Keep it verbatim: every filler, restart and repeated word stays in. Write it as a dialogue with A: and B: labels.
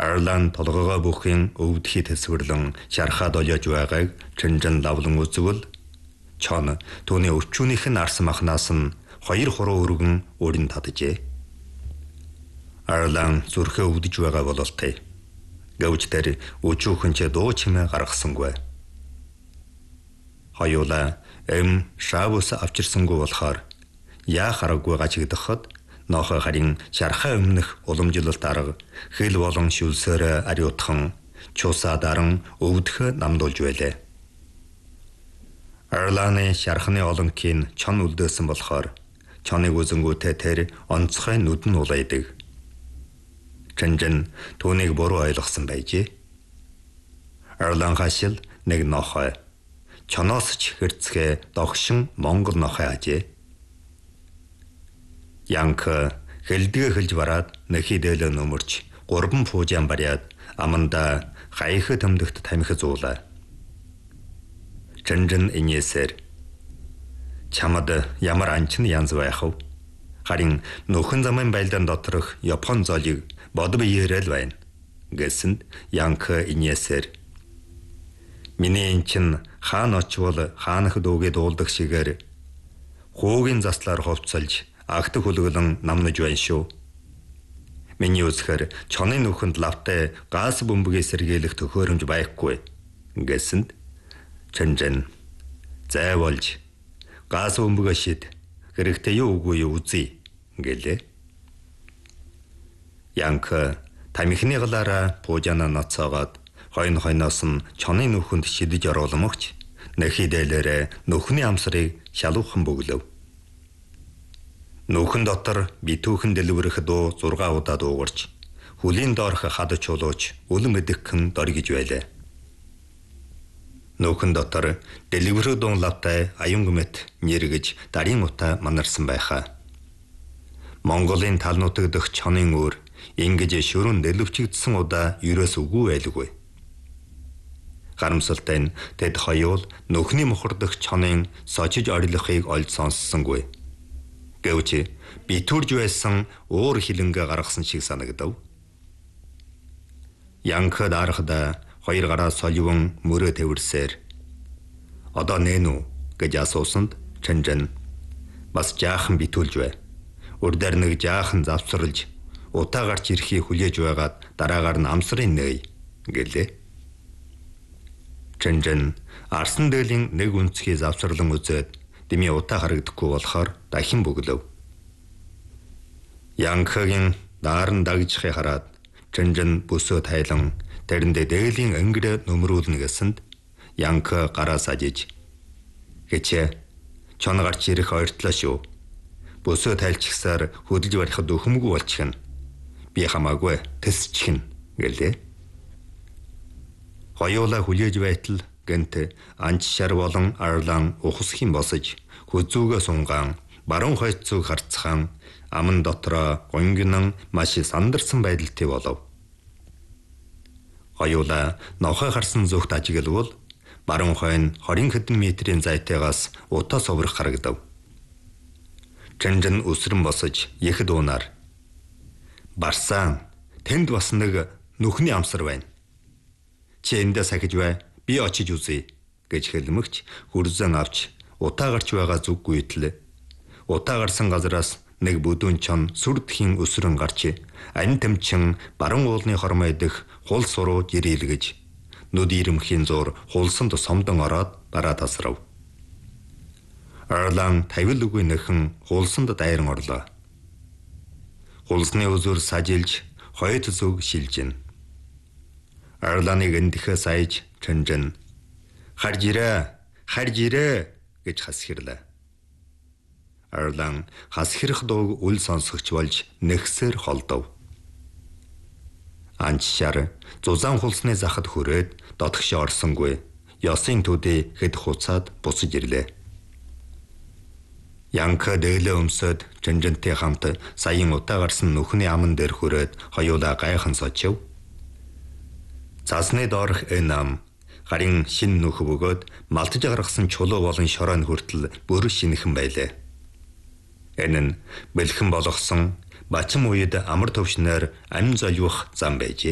A: Арлан толгоогоо бүхэн өвдөхий төсвөрлөн шархаад олж байгааг Чэнжэн лавлан үзвэл чон түүний өчүүнийх нь арсан махнаас нь хоёр хуруу өргөн өөрийн татжээ. Арлан зүрхээ өвдөж байгаа бололтой. Гэвч тэр өчүүхэн ч дуу чимээ гаргасангүй. Хоёулаа эм шавус авчирсангүй болохоор яа хараггүй гачигдахад нохо харин шархаа өмнөх уламжлалт арга хэл болон шүлсээр ариутхан чусаа даран өвдөх намдуулж байлаа. Арланы шархны олонкийн чон үлдээсэн болохоор чоныг үзэнгүүтээ тэр онцгой нүд нь улайдаг. Чэнжэн түүнийг буруу ойлгосон байжээ. Арлан хашил нэг нохой чоноос ч хэрцгээ догшин Монгол нохой ажээ. Янк хэлдгээ хэлж бараад нэхий дээлээ нөмөрч гурван пуужаан бариад аманда хаяхы төмдөгт тамхи зуулаа. Чэнжэн инээсэр чамд ямар анчин янз байх вэ? Харин нөхөн замын байлдаан доторх Япон золыг бодов иерэл байна гэсэнд Янк инээсэр миний эн чин хаан очвол хаанах дүүгээ дуулдаг шигээр хуугийн заслаар ховцолж агт хөлгөлөн намнаж байна шүү. Миний үзэхээр чоны нүхэнд лавтай газ бөмбөгийг сэргийлэх төхөөрөмж байхгүй гэсэнд Чэнжэн зай болж газ бөмбөг шид хэрэгтэй юу үгүй юу үзье гэлээ. Янк тамхины галаараа пуужаана ноцоогоод хойно хойноос нь чоны нүхэнд шидэж оруулмагч нэхий дээлээрээ нүхний амсрыг шалуухан бөглөв. Нүхэн дотор битүүхэн дэлгэрэх дуу зургаа удаа дуугарч хүлийн доорх хад чулууч үлэн эдэгхэн доргиж байлаа. Нүхэн дотор дэлгэрэх дуун лавтай аюнгмэт нэргэж дарийн утаа манарсан байхаа. Монголын тал нутаг дэх чонын өөр ингэж шөрөн дэлвчигдсэн удаа ерөөс үгүй байлгүй. Харамсалтай нь тэд хоёул нүхний мухардах чонын сочиж орилохыг олж сонссонгүй. Гэвч битүүрж байсан уур хилэнгээ гаргасан шиг санагдав. Янк дарахда хоёр гараа соливон мөрөө тэвэрсээр одоо нэн үү гэж асуусанд Чэнжэн бас жаахан битүүлж бай. Урдаар нэг жаахан завсарлж утаа гарч ирэхийг хүлээж байгаад дараагаар нь амсрын нэй гэлээ. Чэнжэн арсан дээлийн нэг үнцгий завсарлан үзээд дими утаа харагдахгүй болохоор дахин бөглөв. Янкгийн даарн дагжихыг хараад Чэнжэн бүсөө тайлан тэрэндээ дээлийн өнгөрөө нөмрүүлнэ гэсэнд Янк гараа сажиж гэчээ чон гарч ирэх ойртлоо шүү. Бүсөө тайлчихсаар хөдөлж барихад өхмгүй болчихно. Би хамаагүй тэсчихнэ гэлээ. Хоёулаа хүлээж байтал гэнт анч шар болон Арлан ухасхийн босож хүзүүгөө сунгаан баруун хойд зүг харцхан аман дотроо гонгинан маш сандарсан байдалтай болов. Хоёулаа нохой харсан зүгт ажиглавал баруун хойн двадцать хэдэн метрийн зайтайгаас утаа соврох харагдав. Чэнжэн өсрөн босож их дуунаар барсан тэнд бас нэг нүхний амсар байна. Чи эндээ сахиж бай, би очиж үзье гэж хэлмэгч хүрзэн авч утаа гарч байгаа зүг гүйтэл утаа гарсан газараас нэг бүдүүн чон сүрдхийн өсрөн гарч ань тэмчин баруун уулны хормой дэх хул суруу жирэлгэж нүд ирэмхийн зур хулсанд сомдон ороод бараа тасрав. Арлан тавил үгүй нэхэн хулсанд дайран орлоо. Хулсны үзүр сажилж хойд зүг шилжин. Арланыг эндихэ саяж Чэнжэн харж ирээ, харж ирээ гэж хасхирлаа. Арлан хасхирах дууг үл сонсогч болж нэгсээр холдов. Анчшар зузаан хулсны захад хүрээд дотгош орсонгүй. Ёсын төдий хэд хуцаад буцаж ирлээ. Янк дээлээ өмсөд Чэнжэнтэй хамт саяын утаа гарсан нүхний аман дээр хүрээд хоёулаа гайхан сочив. Цасны доорх энам харин шин нүх бөгөөд малтж гаргасан чулуу болон шорооны хүртэл бүр шинэхэн байлаа. Энэ нь бэлхэн болгосон бачим үед амар төвшнөр амин золиох зам байжээ.